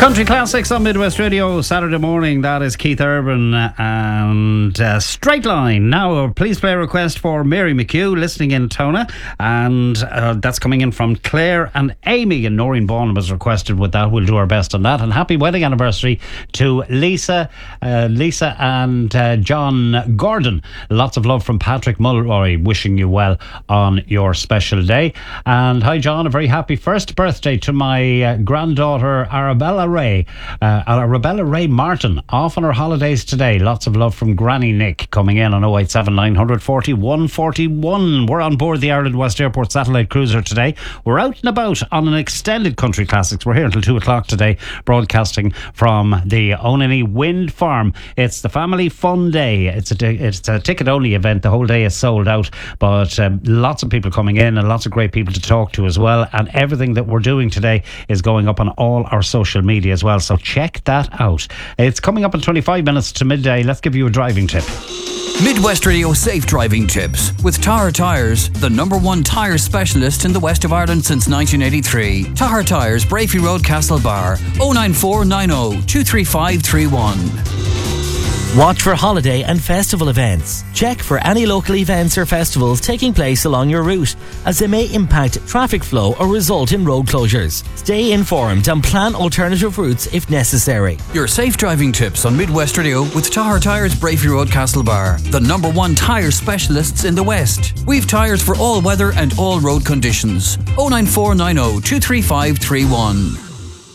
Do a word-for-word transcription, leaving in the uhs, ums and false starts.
Country Classics on Midwest Radio, Saturday morning. That is Keith Urban and uh, Straight Line. Now, a please play request for Mary McHugh, listening in Tona, and uh, that's coming in from Claire and Amy, and Noreen Bonham has requested with that. We'll do our best on that. And happy wedding anniversary to Lisa, uh, Lisa and uh, John Gordon. Lots of love from Patrick Mulroy, wishing you well on your special day. And hi, John, a very happy first birthday to my uh, granddaughter Arabella Ray, uh, Arabella Ray Martin, off on her holidays today. Lots of love from Granny Nick, coming in on oh eight seven nine forty, one forty-one. We're on board the Ireland West Airport satellite cruiser today. We're out and about on an extended Country Classics. We're here until two o'clock today, broadcasting from the Onany Wind Farm. It's the Family Fun Day. It's a, it's a ticket-only event. The whole day is sold out, but um, lots of people coming in and lots of great people to talk to as well. And everything that we're doing today is going up on all our social media as well, so check that out. It's coming up in twenty-five minutes to midday. Let's give you a driving tip. Midwest Radio Safe Driving Tips with Tahar Tyres, the number one tyre specialist in the west of Ireland since nineteen eighty-three. Tahar Tyres, Brafey Road, Castlebar, oh nine four nine oh, two three five three one. Watch for holiday and festival events. Check for any local events or festivals taking place along your route, as they may impact traffic flow or result in road closures. Stay informed and plan alternative routes if necessary. Your safe driving tips on Midwest Radio with Tahar Tyres, Brafey Road, Castlebar, the number one tyre specialists in the West. We've tyres for all weather and all road conditions. oh nine four nine oh, two three five three one.